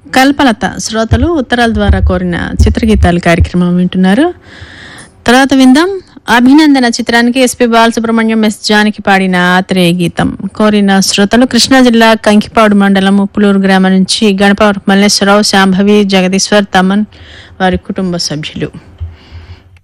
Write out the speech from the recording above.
కల్పలత శ్రోతలు ఉత్తరాల ద్వారా కోరిన చిత్రగీతాల కార్యక్రమం వింటున్నారు. తర్వాత విందాం. అభినందన చిత్రానికి ఎస్పి బాలసుబ్రహ్మణ్యం, ఎస్ జానకి పాడిన ఆత్రేయ గీతం. కోరిన శ్రోతలు కృష్ణా జిల్లా కంకిపాడు మండలం ఉప్పులూరు గ్రామం నుంచి గణపవరపు మల్లేశ్వరరావు, శాంభవి, జగదీశ్వర్, తమన్ వారి కుటుంబ సభ్యులు.